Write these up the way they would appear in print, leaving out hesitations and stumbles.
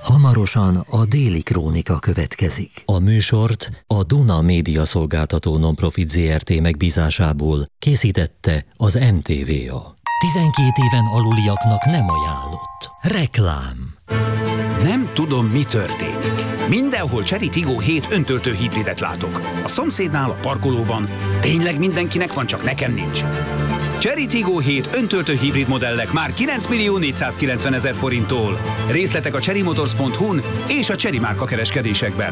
Hamarosan a Déli Krónika következik. A műsort a Duna Média Szolgáltató Nonprofit Zrt. Megbízásából készítette az NTVA. 12 éven aluliaknak nem ajánlott. Reklám. Nem tudom, mi történik. Mindenhol Chery Tiggo 7 öntöltő hibridet látok. A szomszédnál, a parkolóban. Tényleg mindenkinek van, csak nekem nincs. Chery Tiggo 7 öntöltő hibrid modellek már 9.490.000 forinttól. Részletek a cherrymotors.hu-n és a Chery márka kereskedésekben.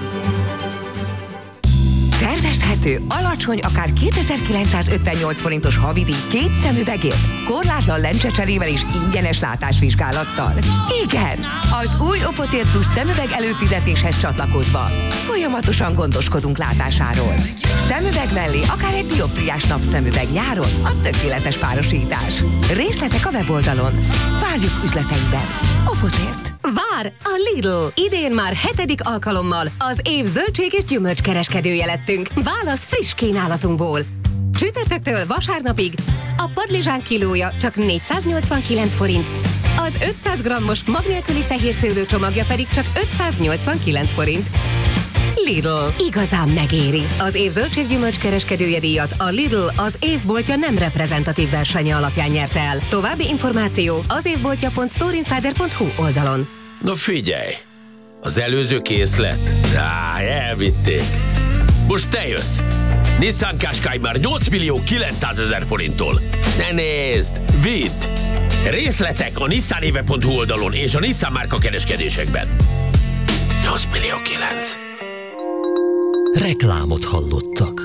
Tervezhető, alacsony, akár 2958 forintos havidíj 2 szemüvegért, korlátlan lencse-cserével és ingyenes látásvizsgálattal. Igen, az új Oppotér Plus szemüveg előfizetéshez csatlakozva folyamatosan gondoskodunk látásáról. Szemüveg mellé akár egy dioptriás napszemüveg nyáron a tökéletes párosítás. Részletek a weboldalon. Várjuk üzleteinkben. Oppotért. Vár a Lidl! Idén már 7. alkalommal az év zöldség és gyümölcskereskedője lettünk. Válasz friss kínálatunkból. Csütörtöktől vasárnapig a padlizsán kilója csak 489 forint, az 500 g-os mag nélküli fehér szőlőcsomagja pedig csak 589 forint. Lidl. Igazán megéri. Az év zöldség-gyümölcs kereskedője díjat a Lidl az évboltja nem reprezentatív versenye alapján nyerte el. További információ az évboltja.storeinsider.hu oldalon. No figyelj! Az előző készlet? Elvitték. Most te jössz! Nissan Qashqai már 8.900.000 forinttól. Ne nézd! Vidd! Részletek a nissanéve.hu oldalon és a Nissan márka kereskedésekben. 8.900.000. Reklámot hallottak.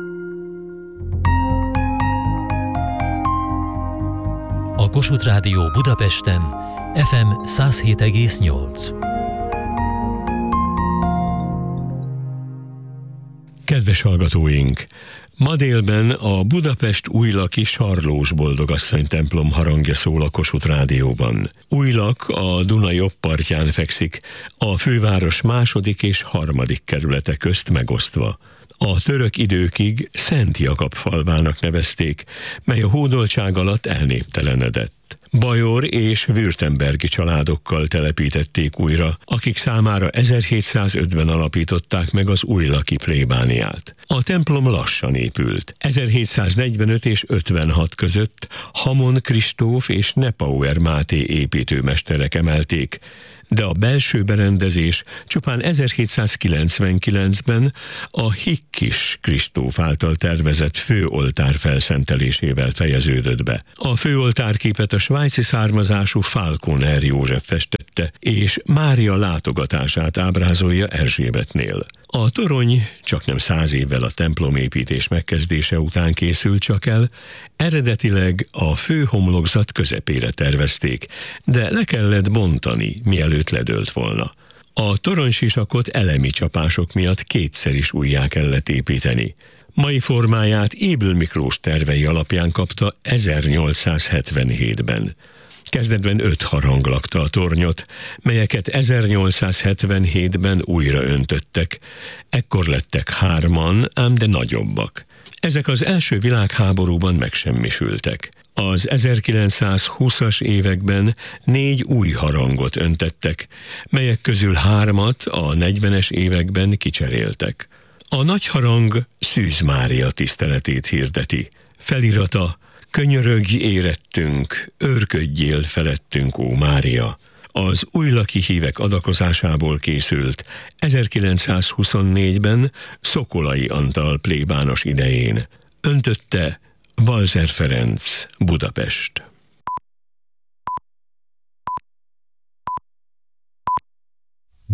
A Kossuth Rádió Budapesten FM 107,8. Kedves hallgatóink! Ma délben a Budapest Újlaki Sarlós Boldogasszony templom harangja szól a Kossuth Rádióban. Újlak a Duna jobb partján fekszik, a főváros második és harmadik kerülete közt megosztva. A török időkig Szent Jakab falvának nevezték, mely a hódoltság alatt elnéptelenedett. Bajor és württembergi családokkal telepítették újra, akik számára 1705-ben alapították meg az újlaki plébániát. A templom lassan épült. 1745 és 56 között Hamon Kristóf és Nepauer Máté építőmesterek emelték, de a belső berendezés csupán 1799-ben a Hikkis Kristóf által tervezett főoltár felszentelésével fejeződött be. A főoltárképet a svájci származású Falconer József festette, és Mária látogatását ábrázolja Erzsébetnél. A torony csaknem 100 évvel a templomépítés megkezdése után készült csak el, eredetileg a fő homlokzat közepére tervezték, de le kellett bontani, mielőtt ledőlt volna. A toronysisakot elemi csapások miatt kétszer is újjá kellett építeni. Mai formáját Ébl Miklós tervei alapján kapta 1877-ben. Kezdetben 5 harang lakta a tornyot, melyeket 1877-ben újra öntöttek. Ekkor lettek 3, ám de nagyobbak. Ezek az első világháborúban megsemmisültek. Az 1920-as években 4 új harangot öntettek, melyek közül 3 a 40-es években kicseréltek. A nagy harang Szűz Mária tiszteletét hirdeti. Felirata: könyörögj érettünk, őrködjél felettünk, ó Mária. Az újlaki hívek adakozásából készült 1924-ben Szokolai Antal plébános idején. Öntötte Walser Ferenc, Budapest.